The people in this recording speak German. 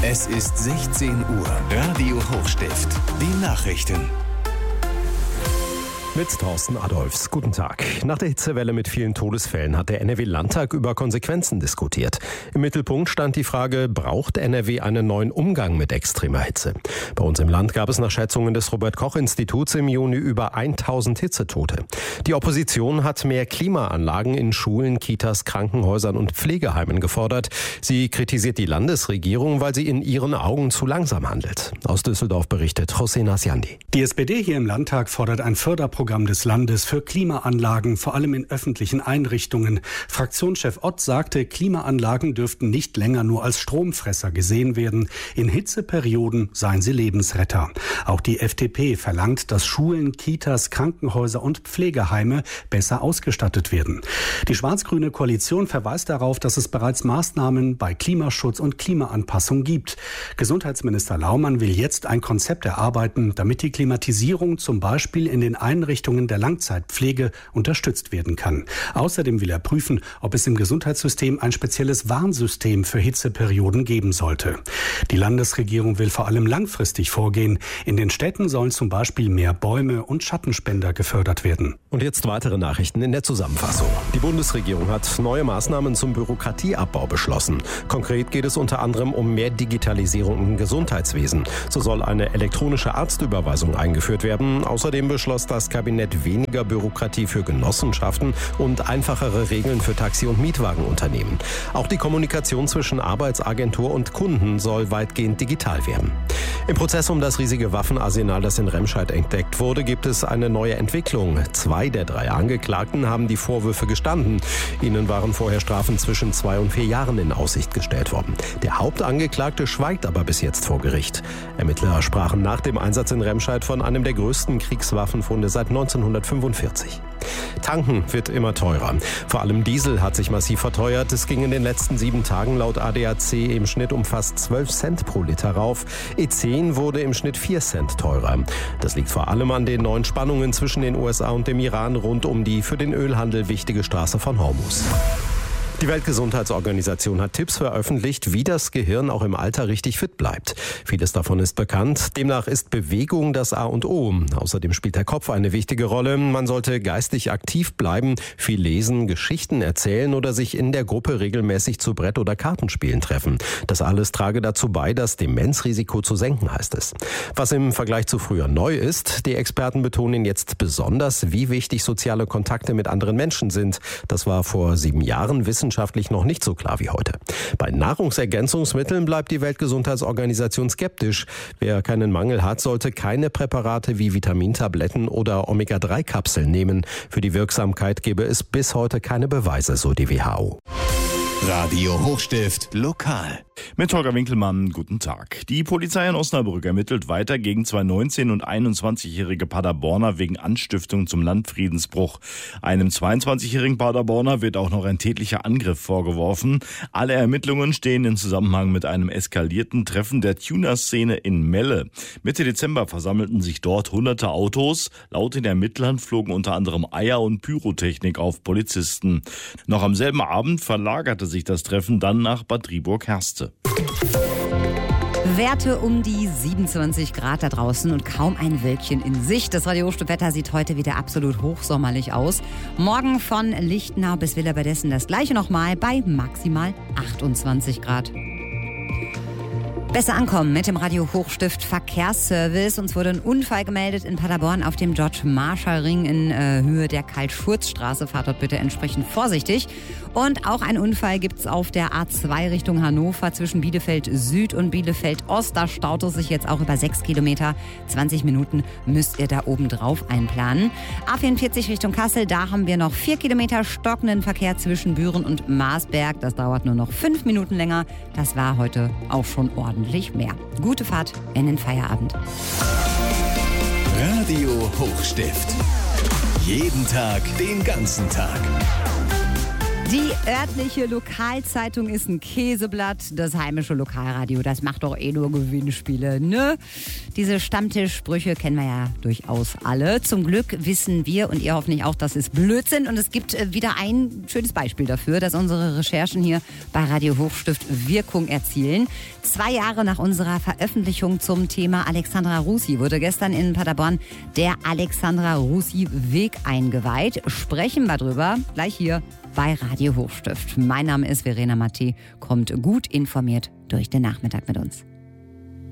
Es ist 16 Uhr. Radio Hochstift. Die Nachrichten. Mit Thorsten Adolfs. Guten Tag. Nach der Hitzewelle mit vielen Todesfällen hat der NRW-Landtag über Konsequenzen diskutiert. Im Mittelpunkt stand die Frage, braucht NRW einen neuen Umgang mit extremer Hitze? Bei uns im Land gab es nach Schätzungen des Robert-Koch-Instituts im Juni über 1000 Hitzetote. Die Opposition hat mehr Klimaanlagen in Schulen, Kitas, Krankenhäusern und Pflegeheimen gefordert. Sie kritisiert die Landesregierung, weil sie in ihren Augen zu langsam handelt. Aus Düsseldorf berichtet Hossein Asiandi. Die SPD hier im Landtag fordert ein Förderprogramm des Landes für Klimaanlagen, vor allem in öffentlichen Einrichtungen. Fraktionschef Ott sagte, Klimaanlagen dürften nicht länger nur als Stromfresser gesehen werden. In Hitzeperioden seien sie Lebensretter. Auch die FDP verlangt, dass Schulen, Kitas, Krankenhäuser und Pflegeheime besser ausgestattet werden. Die schwarz-grüne Koalition verweist darauf, dass es bereits Maßnahmen bei Klimaschutz und Klimaanpassung gibt. Gesundheitsminister Laumann will jetzt ein Konzept erarbeiten, damit die Klimatisierung zum Beispiel in den Einrichtungen der Langzeitpflege unterstützt werden kann. Außerdem will er prüfen, ob es im Gesundheitssystem ein spezielles Warnsystem für Hitzeperioden geben sollte. Die Landesregierung will vor allem langfristig vorgehen. In den Städten sollen zum Beispiel mehr Bäume und Schattenspender gefördert werden. Und jetzt weitere Nachrichten in der Zusammenfassung. Die Bundesregierung hat neue Maßnahmen zum Bürokratieabbau beschlossen. Konkret geht es unter anderem um mehr Digitalisierung im Gesundheitswesen. So soll eine elektronische Arztüberweisung eingeführt werden. Außerdem beschloss das Kabinett weniger Bürokratie für Genossenschaften und einfachere Regeln für Taxi- und Mietwagenunternehmen. Auch die Kommunikation zwischen Arbeitsagentur und Kunden soll weitgehend digital werden. Im Prozess um das riesige Waffenarsenal, das in Remscheid entdeckt wurde, gibt es eine neue Entwicklung. 2 der 3 Angeklagten haben die Vorwürfe gestanden. Ihnen waren vorher Strafen zwischen 2 und 4 Jahren in Aussicht gestellt worden. Der Hauptangeklagte schweigt aber bis jetzt vor Gericht. Ermittler sprachen nach dem Einsatz in Remscheid von einem der größten Kriegswaffenfunde seit 1945. Tanken wird immer teurer. Vor allem Diesel hat sich massiv verteuert. Es ging in den letzten 7 Tagen laut ADAC im Schnitt um fast 12 Cent pro Liter rauf. E10 wurde im Schnitt 4 Cent teurer. Das liegt vor allem an den neuen Spannungen zwischen den USA und dem Iran rund um die für den Ölhandel wichtige Straße von Hormuz. Die Weltgesundheitsorganisation hat Tipps veröffentlicht, wie das Gehirn auch im Alter richtig fit bleibt. Vieles davon ist bekannt. Demnach ist Bewegung das A und O. Außerdem spielt der Kopf eine wichtige Rolle. Man sollte geistig aktiv bleiben, viel lesen, Geschichten erzählen oder sich in der Gruppe regelmäßig zu Brett- oder Kartenspielen treffen. Das alles trage dazu bei, das Demenzrisiko zu senken, heißt es. Was im Vergleich zu früher neu ist, die Experten betonen jetzt besonders, wie wichtig soziale Kontakte mit anderen Menschen sind. Das war vor 7 Jahren wissenschaftlich noch nicht so klar wie heute. Bei Nahrungsergänzungsmitteln bleibt die Weltgesundheitsorganisation skeptisch. Wer keinen Mangel hat, sollte keine Präparate wie Vitamintabletten oder Omega-3-Kapseln nehmen. Für die Wirksamkeit gebe es bis heute keine Beweise, so die WHO. Radio Hochstift lokal. Mit Holger Winkelmann, guten Tag. Die Polizei in Osnabrück ermittelt weiter gegen 2 19- und 21-jährige Paderborner wegen Anstiftung zum Landfriedensbruch. Einem 22-jährigen Paderborner wird auch noch ein tätlicher Angriff vorgeworfen. Alle Ermittlungen stehen in Zusammenhang mit einem eskalierten Treffen der Tuner-Szene in Melle. Mitte Dezember versammelten sich dort hunderte Autos. Laut den Ermittlern flogen unter anderem Eier und Pyrotechnik auf Polizisten. Noch am selben Abend verlagerte sich das Treffen dann nach Bad Driburg-Herste. Werte um die 27 Grad da draußen und kaum ein Wölkchen in Sicht. Das Radio Hochstift-Wetter sieht heute wieder absolut hochsommerlich aus. Morgen von Lichtenau bis Villa bei Dessen das gleiche nochmal bei maximal 28 Grad. Besser ankommen mit dem Radio Hochstift Verkehrsservice. Uns wurde ein Unfall gemeldet in Paderborn auf dem George-Marschall-Ring in Höhe der Karl-Schurz-Straße. Fahrt dort bitte entsprechend vorsichtig. Und auch ein Unfall gibt's auf der A2 Richtung Hannover zwischen Bielefeld Süd und Bielefeld Ost. Da staut es sich jetzt auch über 6 Kilometer. 20 Minuten müsst ihr da oben drauf einplanen. A44 Richtung Kassel, da haben wir noch 4 Kilometer stockenden Verkehr zwischen Büren und Marsberg. Das dauert nur noch 5 Minuten länger. Das war heute auch schon ordentlich mehr. Gute Fahrt in den Feierabend. Radio Hochstift. Jeden Tag, den ganzen Tag. Die örtliche Lokalzeitung ist ein Käseblatt. Das heimische Lokalradio, das macht doch eh nur Gewinnspiele, ne? Diese Stammtischsprüche kennen wir ja durchaus alle. Zum Glück wissen wir und ihr hoffentlich auch, das ist Blödsinn. Und es gibt wieder ein schönes Beispiel dafür, dass unsere Recherchen hier bei Radio Hochstift Wirkung erzielen. 2 Jahre nach unserer Veröffentlichung zum Thema Alexandra Russi wurde gestern in Paderborn der Alexandra Russi Weg eingeweiht. Sprechen wir drüber gleich hier bei Radio Hochstift. Mein Name ist Verena Matti. Kommt gut informiert durch den Nachmittag mit uns.